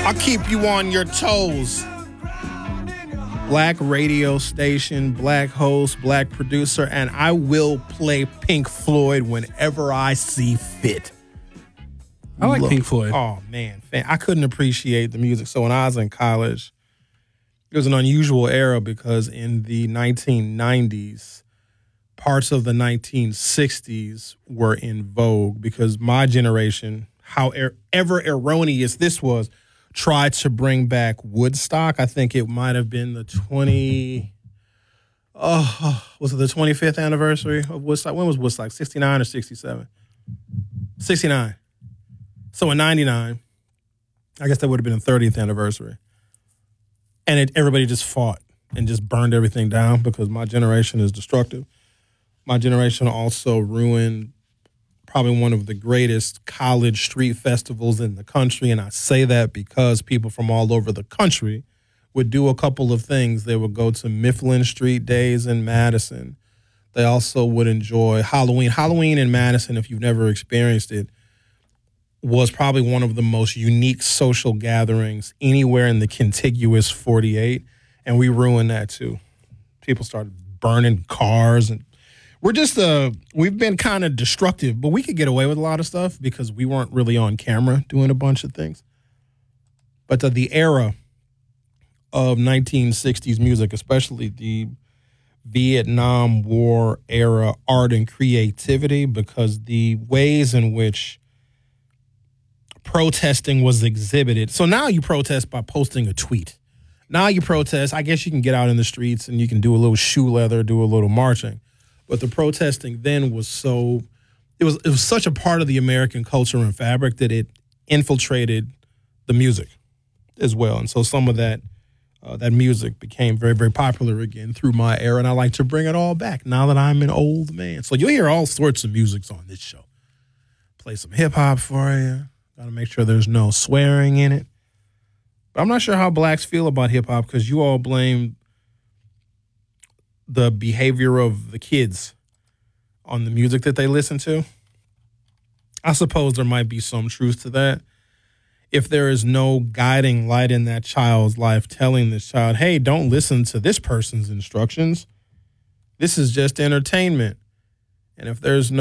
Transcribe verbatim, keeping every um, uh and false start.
I'll keep you on your toes. Black radio station, black host, black producer, and I will play Pink Floyd whenever I see fit. I like Look, Pink Floyd. Oh, man. I couldn't appreciate the music. So when I was in college, it was an unusual era because in the nineteen nineties, parts of the nineteen sixties were in vogue because my generation, however erroneous this was, tried to bring back Woodstock. I think it might have been the twenty. Oh, was it the twenty-fifth anniversary of Woodstock? When was Woodstock? sixty-nine or sixty-seven? sixty-nine. So in ninety-nine, I guess that would have been the thirtieth anniversary. And it, everybody just fought and just burned everything down because my generation is destructive. My generation also ruined probably one of the greatest college street festivals in the country. And I say that because people from all over the country would do a couple of things. They would go to Mifflin Street Days in Madison. They also would enjoy Halloween. Halloween in Madison, if you've never experienced it, was probably one of the most unique social gatherings anywhere in the contiguous forty-eight. And we ruined that too. People started burning cars and We're just, uh, we've been kind of destructive, but we could get away with a lot of stuff because we weren't really on camera doing a bunch of things. But the, the era of nineteen sixties music, especially the Vietnam War era art and creativity, because the ways in which protesting was exhibited. So now you protest by posting a tweet. Now you protest, I guess you can get out in the streets and you can do a little shoe leather, do a little marching. But the protesting then was so, it was it was such a part of the American culture and fabric that it infiltrated the music as well. And so some of that uh, that music became very, very popular again through my era. And I like to bring it all back now that I'm an old man. So you'll hear all sorts of music on this show. Play some hip hop for you. Got to make sure there's no swearing in it. But I'm not sure how blacks feel about hip hop because you all blame the behavior of the kids on the music that they listen to. I suppose there might be some truth to that. If there is no guiding light in that child's life telling this child, hey, don't listen to this person's instructions. This is just entertainment. And if there's no